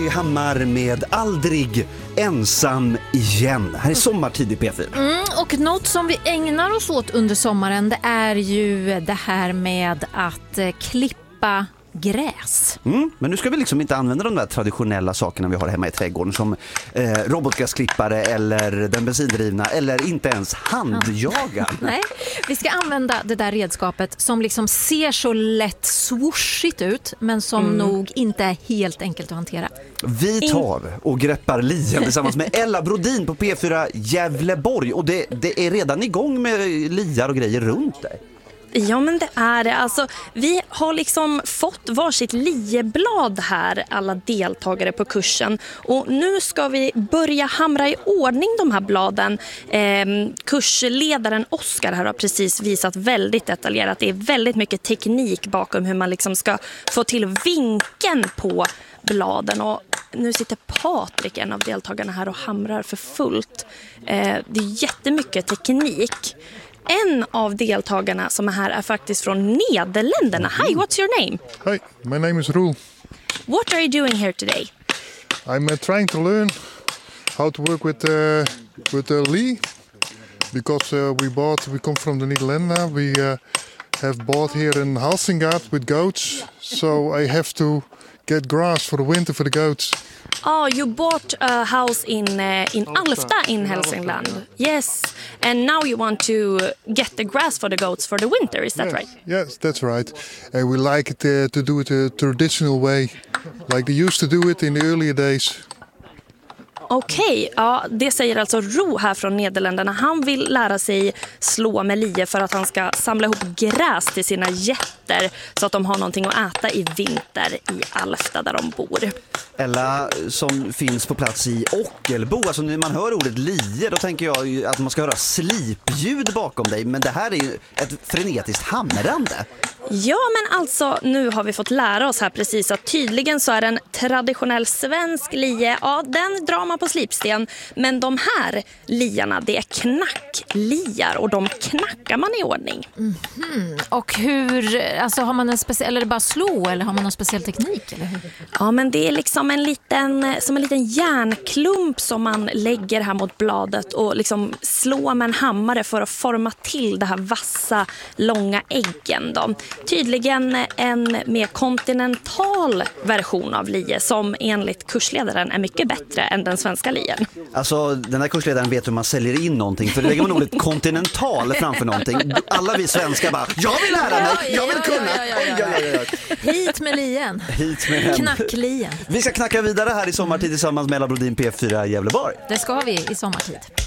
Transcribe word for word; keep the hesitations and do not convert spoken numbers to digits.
Gävleborg Hammar med Aldrig ensam igen. Här är sommartid i P fyra. Mm, och något som vi ägnar oss åt under sommaren, det är ju det här med att eh, klippa gräs. Mm, men nu ska vi liksom inte använda de där traditionella sakerna vi har hemma i trädgården som eh, robotgräsklippare eller den bensindrivna eller inte ens handjaga. Nej, vi ska använda det där redskapet som liksom ser så lätt swooshigt ut men som mm. nog inte är helt enkelt att hantera. Vi tar och greppar lien tillsammans med Ella Brodin på P fyra Gävleborg och det, det är redan igång med liar och grejer runt det. Ja, men det är det. Alltså, vi har liksom fått varsitt lieblad här, alla deltagare på kursen. Och nu ska vi börja hamra i ordning de här bladen. Eh, kursledaren Oskar här har precis visat väldigt detaljerat. Det är väldigt mycket teknik bakom hur man liksom ska få till vinkeln på bladen. Och nu sitter Patrik, en av deltagarna, här och hamrar för fullt. Eh, det är jättemycket teknik. En av deltagarna som är här är faktiskt från Nederländerna. Hi, what's your name? Hi, my name is Roel. What are you doing here today? I'm uh, trying to learn how to work with uh, with uh, Lee because uh, we bought we come from the Netherlands. We uh, have bought here in Halsingard with goats, so I have to get grass for the winter for the goats. Oh, you bought a house in uh, in Alfta in Hälsingland. Yes, and now you want to get the grass for the goats for the winter, is that yes. right? Yes, that's right. And we like it, uh, to do it a traditional way, like they used to do it in the earlier days. Okej, okay, ja, det säger alltså Ro här från Nederländerna. Han vill lära sig slå med lie för att han ska samla ihop gräs till sina getter så att de har någonting att äta i vinter i Alfta där de bor. Ella som finns på plats i Ockelbo, alltså när man hör ordet lie då tänker jag att man ska höra slipljud bakom dig, men det här är ju ett frenetiskt hamrande. Ja, men alltså nu har vi fått lära oss här precis att tydligen så är en traditionell svensk lie, ja den drar man på slipsten, men de här liarna, det är knackliar och de knackar man i ordning. Mm-hmm. Och hur, alltså har man en speciell, eller är det bara slå eller har man någon speciell teknik eller hur? Ja, men det är liksom en liten, som en liten järnklump som man lägger här mot bladet och liksom slår med en hammare för att forma till det här vassa, långa äggen då. Tydligen en mer kontinental version av lie som enligt kursledaren är mycket bättre än den svenska lien. Alltså den här kursledaren vet hur man säljer in någonting, för det lägger man ordet kontinental framför någonting. Alla vi svenskar bara, jag vill lära mig, jag vill kunna. Ja, ja, ja, ja, ja. Hit med lien. Hit med hem. Knacklien. Vi ska knacka vidare här i sommartid tillsammans med Ella Brodin P fyra Gävleborg. Det ska vi i sommartid.